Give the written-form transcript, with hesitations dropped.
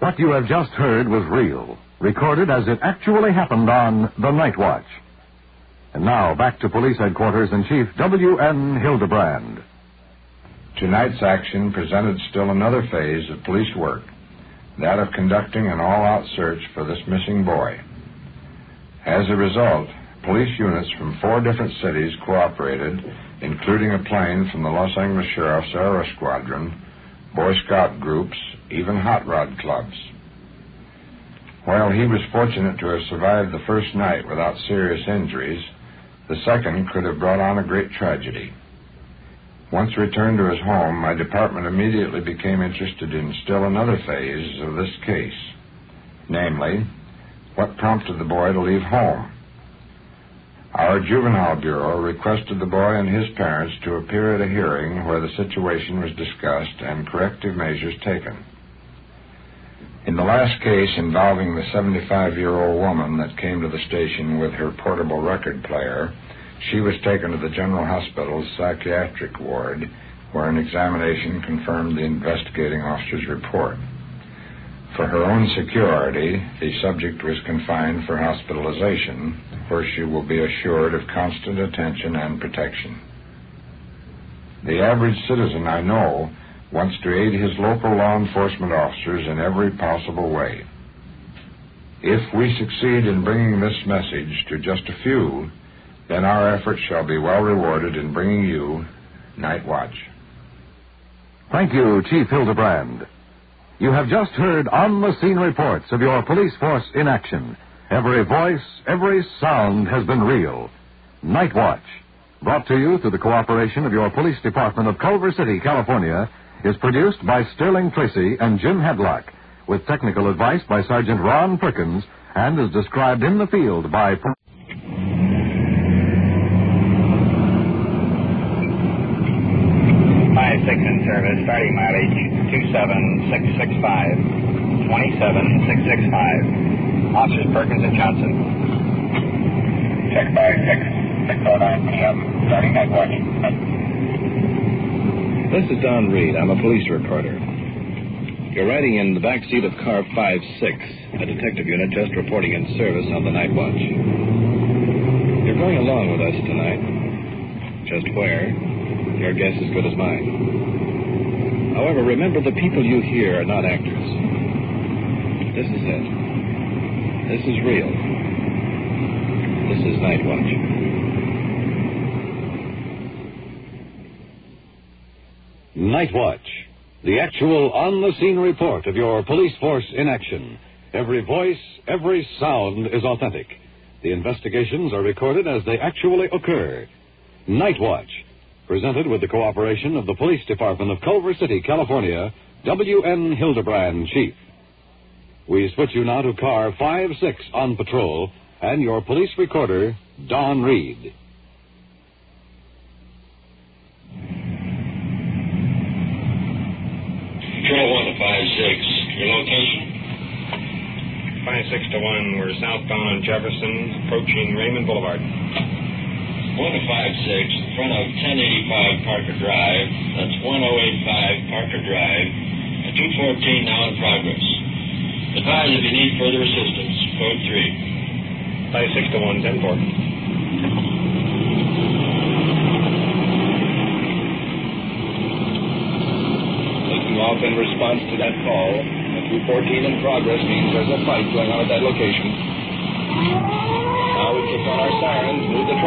What you have just heard was real, recorded as it actually happened on The Night Watch. And now, back to Police Headquarters in Chief W.N. Hildebrand. Tonight's action presented still another phase of police work, that of conducting an all-out search for this missing boy. As a result, police units from 4 different cities cooperated, including a plane from the Los Angeles Sheriff's Aero Squadron, Boy Scout groups, even hot rod clubs. While he was fortunate to have survived the first night without serious injuries, the second could have brought on a great tragedy. Once returned to his home, my department immediately became interested in still another phase of this case, namely, what prompted the boy to leave home. Our Juvenile Bureau requested the boy and his parents to appear at a hearing where the situation was discussed and corrective measures taken. In the last case involving the 75-year-old woman that came to the station with her portable record player, she was taken to the General Hospital's psychiatric ward, where an examination confirmed the investigating officer's report. For her own security, the subject was confined for hospitalization, where she will be assured of constant attention and protection. The average citizen I know wants to aid his local law enforcement officers in every possible way. If we succeed in bringing this message to just a few, then our efforts shall be well rewarded in bringing you Night Watch. Thank you, Chief Hildebrand. You have just heard on-the-scene reports of your police force in action. Every voice, every sound has been real. Night Watch, brought to you through the cooperation of your police department of Culver City, California, is produced by Sterling Tracy and Jim Hadlock, with technical advice by Sergeant Ron Perkins, and is described in the field by... 5-6 in service, starting mileage 27665, 27665. Officers Perkins and Johnson. Check 5-6, 6:09 p.m., starting Night Watch. This is Don Reed. I'm a police reporter. You're riding in the back seat of car 5-6, a detective unit just reporting in service on the Night Watch. You're going along with us tonight. Just where? Your guess is as good as mine. However, remember, the people you hear are not actors. This is it. This is real. This is Night Watch. Night Watch, the actual on-the-scene report of your police force in action. Every voice, every sound is authentic. The investigations are recorded as they actually occur. Night Watch, presented with the cooperation of the Police Department of Culver City, California, W.N. Hildebrand, Chief. We switch you now to car 5-6 on patrol and your police recorder, Don Reed. Patrol 1 to 5-6. Your location? 5-6 to 1. We're southbound on Jefferson, approaching Raymond Boulevard. 1 to 5-6, in front of 1085 Parker Drive. That's 1085 Parker Drive. 214 now in progress. Advise if you need further assistance. Code 3. 5-6 to 1, 10-4. Taking off in response to that call. 214 in progress means there's a fight going on at that location. Now we kick on our sirens, move the